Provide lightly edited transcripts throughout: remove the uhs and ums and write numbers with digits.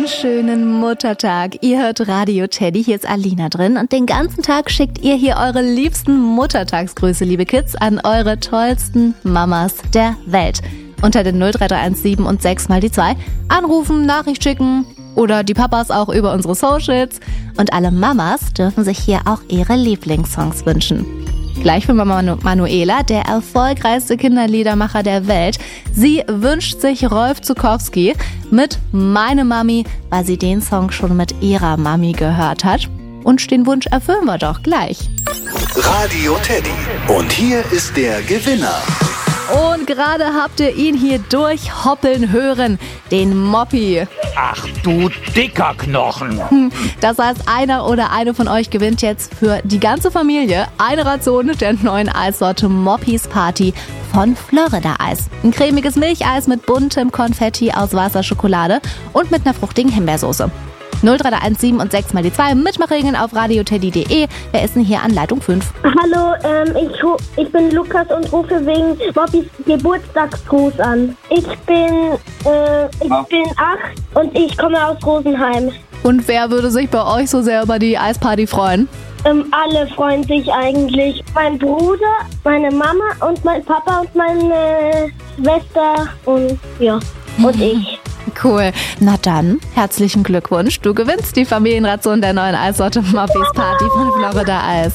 wunderschönen Muttertag. Ihr hört Radio Teddy, hier ist Alina drin und den ganzen Tag schickt ihr hier eure liebsten Muttertagsgrüße, liebe Kids, an eure tollsten Mamas der Welt. Unter den 03317 und 6 mal die 2 anrufen, Nachricht schicken oder die Papas auch über unsere Socials. Und alle Mamas dürfen sich hier auch ihre Lieblingssongs wünschen. Gleich für Mama Manuela, der erfolgreichste Kinderliedermacher der Welt. Sie wünscht sich Rolf Zuckowski mit Meine Mami, weil sie den Song schon mit ihrer Mami gehört hat. Und den Wunsch erfüllen wir doch gleich. Radio Teddy. Und hier ist der Gewinner. Und gerade habt ihr ihn hier durchhoppeln hören, den Moppi. Ach du dicker Knochen. Das heißt, einer oder eine von euch gewinnt jetzt für die ganze Familie eine Ration der neuen Eissorte Moppis Party von Florida Eis. Ein cremiges Milcheis mit buntem Konfetti aus weißer Schokolade und mit einer fruchtigen Himbeersoße. 03317 und 6 mal die 2. Mitmachregeln auf radioteddy.de. Wer ist denn hier an Leitung 5? Hallo, ich bin Lukas und rufe wegen Moppis Geburtstagsgruß an. Ich bin 8 und ich komme aus Rosenheim. Und wer würde sich bei euch so sehr über die Eisparty freuen? Alle freuen sich eigentlich. Mein Bruder, meine Mama und mein Papa und meine Schwester und ich. Cool. Na dann, herzlichen Glückwunsch. Du gewinnst die Familienration der neuen Eissorte Moppis Party von Florida Eis.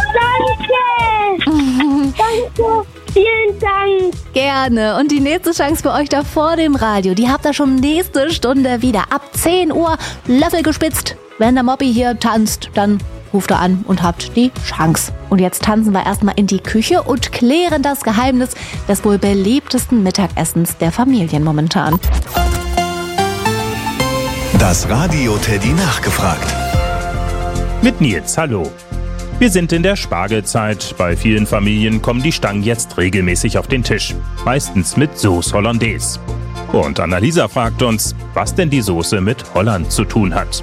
Danke! Danke! Vielen Dank! Gerne. Und die nächste Chance für euch da vor dem Radio, die habt ihr schon nächste Stunde wieder. Ab 10 Uhr, Löffel gespitzt. Wenn der Moppi hier tanzt, dann ruft er an und habt die Chance. Und jetzt tanzen wir erstmal in die Küche und klären das Geheimnis des wohl beliebtesten Mittagessens der Familien momentan. Das Radio Teddy nachgefragt. Mit Nils, hallo. Wir sind in der Spargelzeit. Bei vielen Familien kommen die Stangen jetzt regelmäßig auf den Tisch. Meistens mit Sauce Hollandaise. Und Annalisa fragt uns, was denn die Soße mit Holland zu tun hat.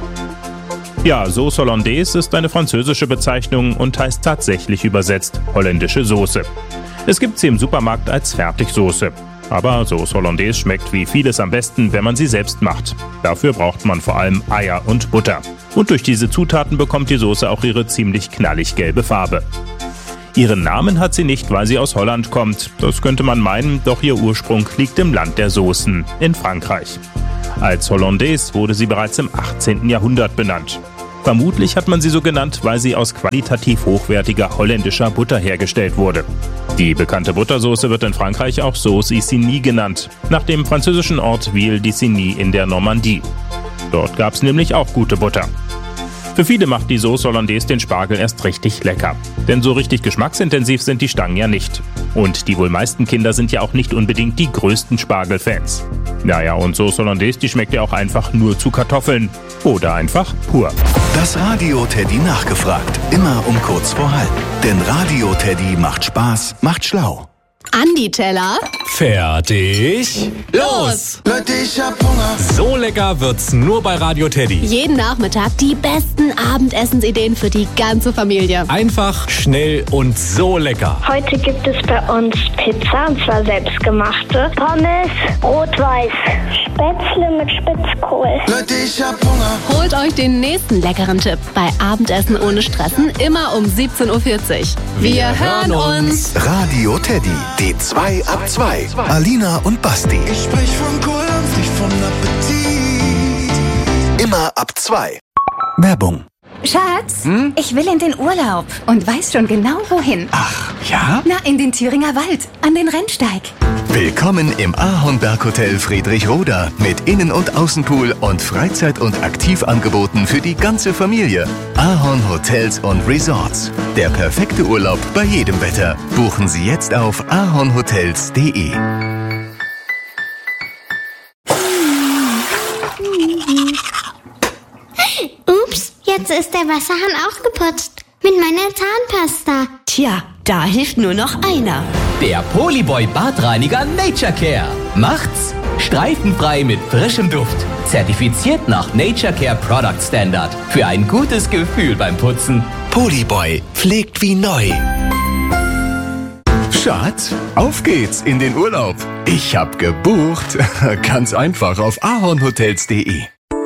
Ja, Sauce Hollandaise ist eine französische Bezeichnung und heißt tatsächlich übersetzt holländische Soße. Es gibt sie im Supermarkt als Fertigsoße. Aber Sauce Hollandaise schmeckt wie vieles am besten, wenn man sie selbst macht. Dafür braucht man vor allem Eier und Butter. Und durch diese Zutaten bekommt die Soße auch ihre ziemlich knallig gelbe Farbe. Ihren Namen hat sie nicht, weil sie aus Holland kommt. Das könnte man meinen, doch ihr Ursprung liegt im Land der Soßen, in Frankreich. Als Hollandaise wurde sie bereits im 18. Jahrhundert benannt. Vermutlich hat man sie so genannt, weil sie aus qualitativ hochwertiger holländischer Butter hergestellt wurde. Die bekannte Buttersoße wird in Frankreich auch Sauce Isigny genannt, nach dem französischen Ort Ville-d'Isigny in der Normandie. Dort gab es nämlich auch gute Butter. Für viele macht die Sauce Hollandaise den Spargel erst richtig lecker. Denn so richtig geschmacksintensiv sind die Stangen ja nicht. Und die wohl meisten Kinder sind ja auch nicht unbedingt die größten Spargelfans. Naja, und Sauce Hollandaise, die schmeckt ja auch einfach nur zu Kartoffeln. Oder einfach pur. Das Radio Teddy nachgefragt. Immer um kurz vor halb. Denn Radio Teddy macht Spaß, macht schlau. Andi Teller. Fertig. Los! Leute, ich hab Hunger. So lecker wird's nur bei Radio Teddy. Jeden Nachmittag die besten Abendessensideen für die ganze Familie. Einfach, schnell und so lecker. Heute gibt es bei uns Pizza, und zwar selbstgemachte. Pommes, rot-weiß. Spätzle mit Spitzkohl. Leute, ich hab Hunger. Holt euch den nächsten leckeren Tipp bei Abendessen ohne Stressen, immer um 17.40 Uhr. Wir hören uns. Radio Teddy, die 2 ab 2. Alina und Basti. Ich sprech von Kohl und nicht von Appetit. Immer ab 2. Werbung. Schatz, ich will in den Urlaub und weiß schon genau wohin. Ach, ja? Na, in den Thüringer Wald, an den Rennsteig. Willkommen im Ahornberg-Hotel Friedrichroda mit Innen- und Außenpool und Freizeit- und Aktivangeboten für die ganze Familie. Ahorn Hotels und Resorts. Der perfekte Urlaub bei jedem Wetter. Buchen Sie jetzt auf ahornhotels.de. Ups, jetzt ist der Wasserhahn auch geputzt. Mit meiner Zahnpasta. Tja, da hilft nur noch einer. Der Polyboy Badreiniger Nature Care. Macht's streifenfrei mit frischem Duft. Zertifiziert nach Nature Care Product Standard. Für ein gutes Gefühl beim Putzen. Polyboy pflegt wie neu. Schatz, auf geht's in den Urlaub. Ich hab gebucht. Ganz einfach auf ahornhotels.de.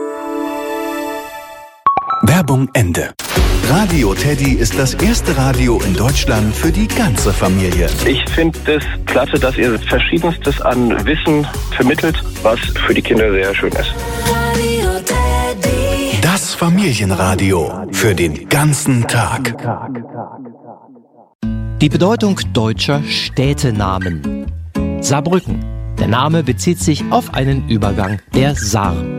Werbung Ende. Radio Teddy ist das erste Radio in Deutschland für die ganze Familie. Ich finde es klasse, dass ihr Verschiedenstes an Wissen vermittelt, was für die Kinder sehr schön ist. Radio Teddy. Das Familienradio für den ganzen Tag. Die Bedeutung deutscher Städtenamen. Saarbrücken. Der Name bezieht sich auf einen Übergang der Saar.